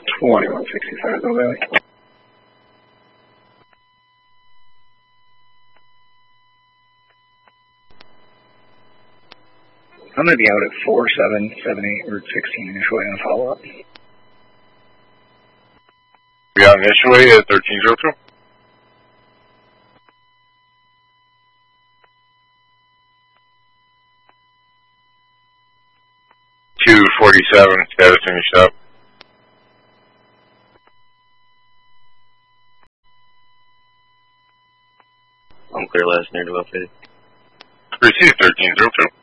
2165 Mill Valley. I'm going to be out at 4778 Route 16 initially on follow-up. We got initially at 1302. .247, status finished up. I'm clear last near to updated. Received 1302.